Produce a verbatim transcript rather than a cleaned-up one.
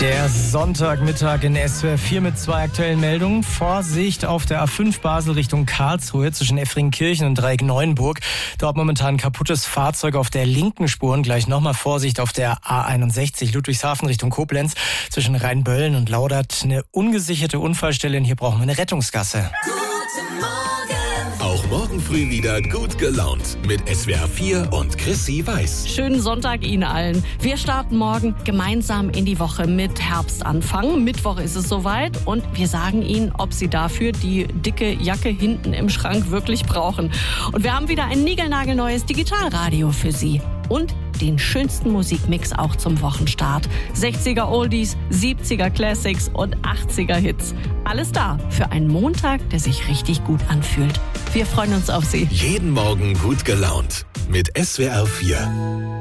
Der Sonntagmittag in S W R vier mit zwei aktuellen Meldungen. Vorsicht auf der A fünf Basel Richtung Karlsruhe zwischen Effringkirchen und Dreieck-Neuenburg. Dort momentan ein kaputtes Fahrzeug auf der linken Spur. Und gleich nochmal Vorsicht auf der A einundsechzig Ludwigshafen Richtung Koblenz zwischen Rheinböllen und Laudert. Eine ungesicherte Unfallstelle und hier brauchen wir eine Rettungsgasse. Guten Morgen. Auch morgen früh wieder gut gelaunt mit S W R vier und Chrissy Weiß. Schönen Sonntag Ihnen allen. Wir starten morgen gemeinsam in die Woche mit Herbstanfang. Mittwoch ist es soweit und wir sagen Ihnen, ob Sie dafür die dicke Jacke hinten im Schrank wirklich brauchen. Und wir haben wieder ein niegelnagelneues Digitalradio für Sie. Und den schönsten Musikmix auch zum Wochenstart. sechziger Oldies, siebziger Classics und achtziger Hits. Alles da für einen Montag, der sich richtig gut anfühlt. Wir freuen uns auf Sie. Jeden Morgen gut gelaunt mit S W R vier.